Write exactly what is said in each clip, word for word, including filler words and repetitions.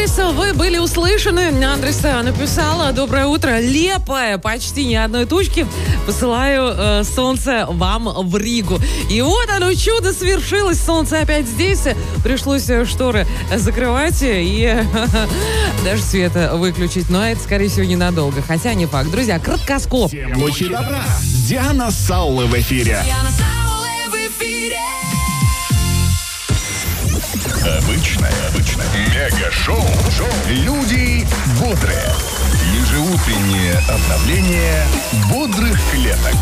Андреса, вы были услышаны. Андреса написала: доброе утро, лепое, почти ни одной тучки. Посылаю э, солнце вам в Ригу. И вот оно, чудо свершилось. Солнце опять здесь. Пришлось шторы закрывать и даже свет выключить. Но это, скорее всего, ненадолго. Хотя не факт. Друзья, краткоскоп. Всем лучи добра. Диана Саула в эфире. Обычное, обычное. Мега-шоу. Шоу. Люди бодрые. Ежеутреннее обновление бодрых клеток.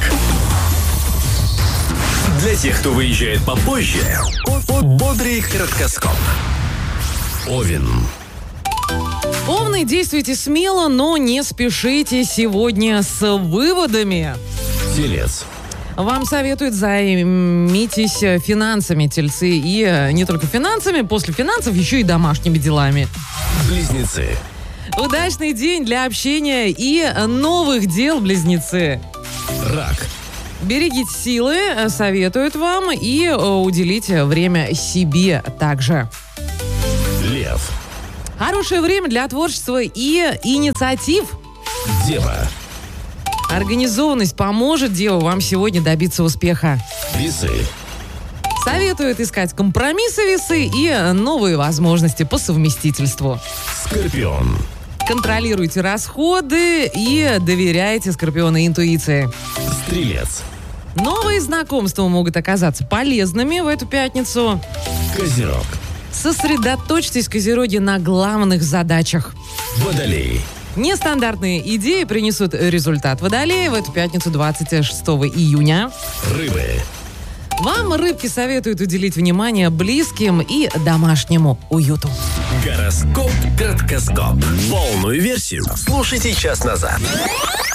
Для тех, кто выезжает попозже, бодрый краткоскоп. Овен. Овны, действуйте смело, но не спешите сегодня с выводами. Телец. Вам советуют: займитесь финансами, тельцы. И не только финансами, после финансов еще и домашними делами. Близнецы. Удачный день для общения и новых дел, близнецы. Рак. Берегите силы, советуют вам, и уделите время себе также. Лев. Хорошее время для творчества и инициатив. Дева. Организованность поможет, Дева, вам сегодня добиться успеха. Весы. Советуют искать компромиссы, весы, и новые возможности по совместительству. Скорпион. Контролируйте расходы и доверяйте, Скорпиону, интуиции. Стрелец. Новые знакомства могут оказаться полезными в эту пятницу. Козерог. Сосредоточьтесь, Козероги, на главных задачах. Водолей. Нестандартные идеи принесут результат. Водолеи в эту пятницу, двадцать шестого июня. Рыбы. Вам, рыбки, советуют уделить внимание близким и домашнему уюту. Гороскоп краткоскоп. Полную версию слушайте час назад.